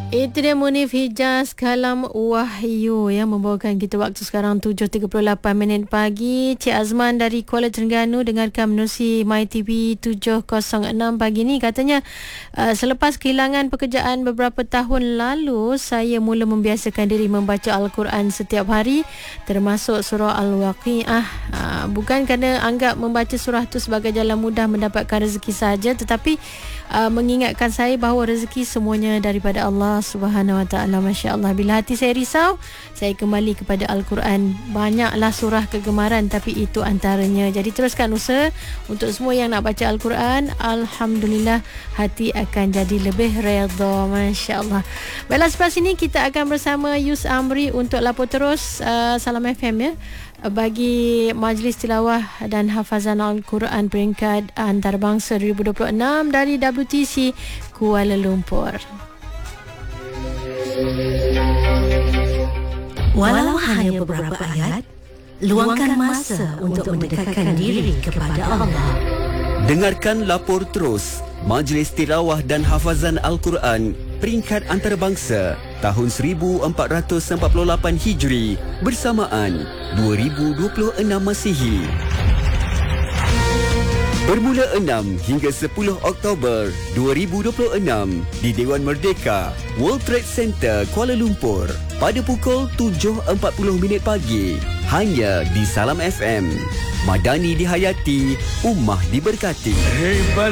Itu dia Munif Hijaz Kalam Wahyu yang membawakan kita waktu sekarang 7.38 pagi. Cik Azman dari Kuala Terengganu dengarkan menerusi MyTV 706 pagi ni. Katanya selepas kehilangan pekerjaan beberapa tahun lalu, saya mula membiasakan diri membaca Al-Quran setiap hari, termasuk surah Al-Waqiah. Bukan kerana anggap membaca surah itu sebagai jalan mudah mendapatkan rezeki saja, tetapi mengingatkan saya bahawa rezeki semuanya daripada Allah Subhanahu Wa Taala. Masya-Allah, bila hati saya risau, saya kembali kepada Al-Quran. Banyaklah surah kegemaran, tapi itu antaranya. Jadi teruskan usaha untuk semua yang nak baca Al-Quran. Alhamdulillah, hati akan jadi lebih redha. Masya-Allah. Baiklah, selepas ini kita akan bersama Yus Amri untuk lapor terus Salam FM ya, bagi Majlis Tilawah dan Hafazan Al-Quran peringkat antarabangsa 2026 dari WTC Kuala Lumpur. Walau hanya beberapa ayat, luangkan masa untuk mendekatkan diri kepada Allah. Dengarkan lapor terus Majlis Tilawah dan Hafazan Al-Quran peringkat antarabangsa tahun 1448 Hijri bersamaan 2026 Masihi. Bermula 6 hingga 10 Oktober 2026 di Dewan Merdeka, World Trade Center, Kuala Lumpur pada pukul 7.40 pagi hanya di Salam FM. Madani dihayati, ummah diberkati.